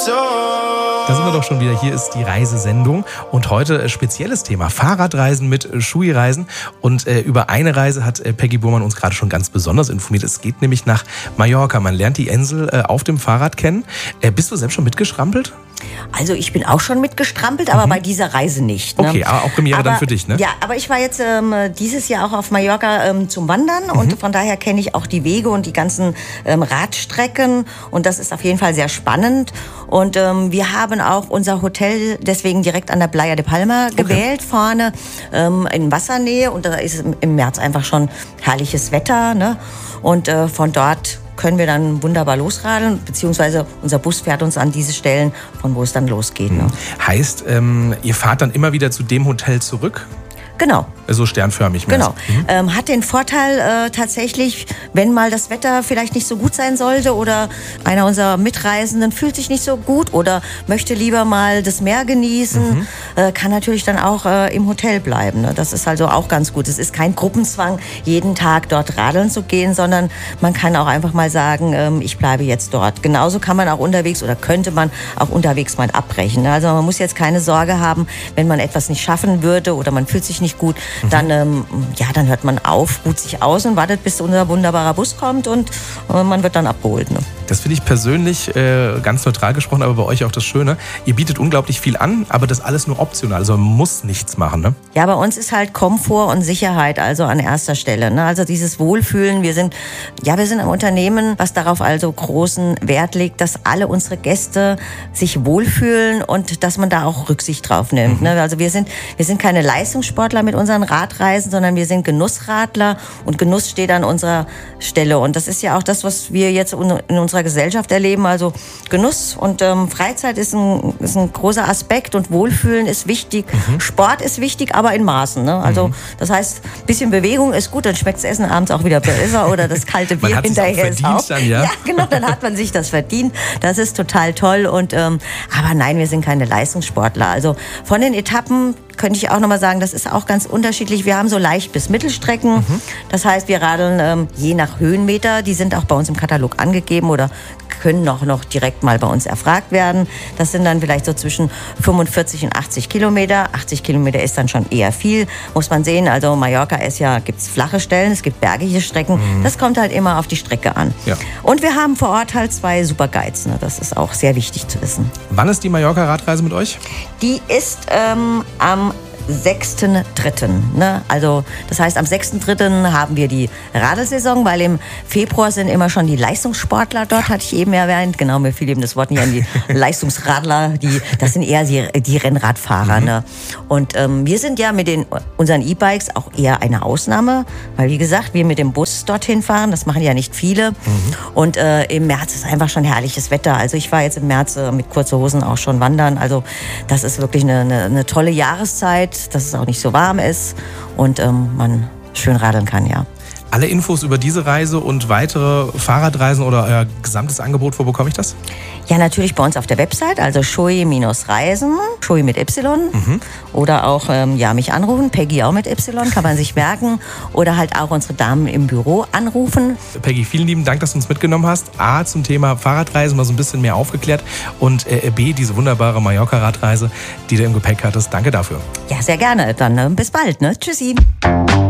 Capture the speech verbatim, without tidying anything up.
Da sind wir doch schon wieder. Hier ist die Reisesendung und heute äh, spezielles Thema: Fahrradreisen mit äh, Schuireisen. Und äh, über eine Reise hat äh, Peggy Burmann uns gerade schon ganz besonders informiert. Es geht nämlich nach Mallorca. Man lernt die Insel äh, auf dem Fahrrad kennen. Äh, bist du selbst schon mitgeschrampelt? Also ich bin auch schon mitgestrampelt, aber mhm. bei dieser Reise nicht. Ne? Okay, aber auch Premiere aber, dann für dich, ne? Ja, aber ich war jetzt ähm, dieses Jahr auch auf Mallorca ähm, zum Wandern mhm. und von daher kenne ich auch die Wege und die ganzen ähm, Radstrecken und das ist auf jeden Fall sehr spannend. Und ähm, wir haben auch unser Hotel deswegen direkt an der Playa de Palma gewählt, okay. vorne ähm, in Wassernähe und da ist im März einfach schon herrliches Wetter, ne? Und äh, von dort können wir dann wunderbar losradeln, beziehungsweise unser Bus fährt uns an diese Stellen, von wo es dann losgeht. Ne? Heißt, ähm, ihr fahrt dann immer wieder zu dem Hotel zurück? Genau. So sternförmig. Genau. Mhm. Ähm, hat den Vorteil äh, tatsächlich, wenn mal das Wetter vielleicht nicht so gut sein sollte oder einer unserer Mitreisenden fühlt sich nicht so gut oder möchte lieber mal das Meer genießen, mhm. äh, kann natürlich dann auch äh, im Hotel bleiben. Ne? Das ist also auch ganz gut. Es ist kein Gruppenzwang, jeden Tag dort radeln zu gehen, sondern man kann auch einfach mal sagen, ähm, ich bleibe jetzt dort. Genauso kann man auch unterwegs oder könnte man auch unterwegs mal abbrechen. Ne? Also man muss jetzt keine Sorge haben, wenn man etwas nicht schaffen würde oder man fühlt sich nicht gut, dann, ähm, ja, dann hört man auf, ruht sich aus und wartet, bis unser wunderbarer Bus kommt und äh, man wird dann abgeholt. Ne? Das finde ich persönlich äh, ganz neutral gesprochen, aber bei euch auch das Schöne. Ihr bietet unglaublich viel an, aber das alles nur optional. Also man muss nichts machen, ne? Ja, bei uns ist halt Komfort und Sicherheit also an erster Stelle. Ne? Also dieses Wohlfühlen. Wir sind, ja, wir sind ein Unternehmen, was darauf also großen Wert legt, dass alle unsere Gäste sich wohlfühlen und dass man da auch Rücksicht drauf nimmt. Mhm. Ne? Also wir sind, wir sind keine Leistungssportler mit unseren Radreisen, sondern wir sind Genussradler und Genuss steht an unserer Stelle. Und das ist ja auch das, was wir jetzt in unserer Gesellschaft erleben. Also Genuss und ähm, Freizeit ist ein, ist ein großer Aspekt und Wohlfühlen ist wichtig. Mhm. Sport ist wichtig, aber in Maßen. Ne? Also mhm. das heißt, ein bisschen Bewegung ist gut, dann schmeckt das Essen abends auch wieder besser oder das kalte Bier man hat hinterher ist auch. Dann, ja? ja, genau, dann hat man sich das verdient. Das ist total toll. Und ähm, aber nein, wir sind keine Leistungssportler. Also von den Etappen könnte ich auch nochmal sagen, das ist auch ganz unterschiedlich. Wir haben so leicht bis Mittelstrecken. Mhm. Das heißt, wir radeln ähm, je nach Höhenmeter. Die sind auch bei uns im Katalog angegeben oder können auch noch direkt mal bei uns erfragt werden. Das sind dann vielleicht so zwischen fünfundvierzig und achtzig Kilometer. achtzig Kilometer ist dann schon eher viel, muss man sehen. Also Mallorca ist ja, gibt es flache Stellen, es gibt bergige Strecken. Mhm. Das kommt halt immer auf die Strecke an. Ja. Und wir haben vor Ort halt zwei super Guides. Ne? Das ist auch sehr wichtig zu wissen. Wann ist die Mallorca-Radreise mit euch? Die ist ähm, am sechsten dritten Ne? Also das heißt, am sechsten dritten haben wir die Radelsaison, weil im Februar sind immer schon die Leistungssportler dort, hatte ich eben erwähnt. Genau, mir fiel eben das Wort nicht an, die Leistungsradler, die, das sind eher die, die Rennradfahrer. Mhm. Ne? Und ähm, wir sind ja mit den, unseren E-Bikes auch eher eine Ausnahme, weil wie gesagt, wir mit dem Bus dorthin fahren, das machen ja nicht viele. Mhm. Und äh, im März ist einfach schon herrliches Wetter. Also ich war jetzt im März äh, mit kurzen Hosen auch schon wandern. Also das ist wirklich eine, eine, eine tolle Jahreszeit, dass es auch nicht so warm ist und ähm, man schön radeln kann, ja. Alle Infos über diese Reise und weitere Fahrradreisen oder euer gesamtes Angebot, wo bekomme ich das? Ja, natürlich bei uns auf der Website, also Schui-Reisen, Schui mit Y. Mhm. Oder auch, ähm, ja, mich anrufen, Peggy auch mit Y, kann man sich merken. Oder halt auch unsere Damen im Büro anrufen. Peggy, vielen lieben Dank, dass du uns mitgenommen hast. A, zum Thema Fahrradreisen mal so ein bisschen mehr aufgeklärt und äh, B, diese wunderbare Mallorca-Radreise, die du im Gepäck hattest. Danke dafür. Ja, sehr gerne. Dann äh, bis bald, ne? Tschüssi.